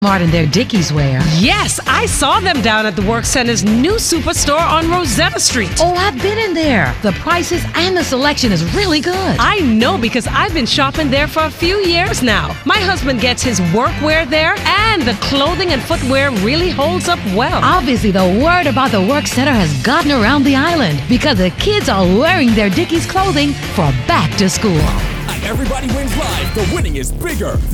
Smart in their Dickies wear. Yes, I saw them down at the Work Center's new superstore on Rosetta Street. Oh, I've been in there. The prices and the selection is really good. I know because I've been shopping there for a few years now. My husband gets his workwear there, and the clothing and footwear really holds up well. Obviously, the word about the Work Center has gotten around the island because the kids are wearing their Dickies clothing for back to school. Everybody Wins Live, the winning is bigger.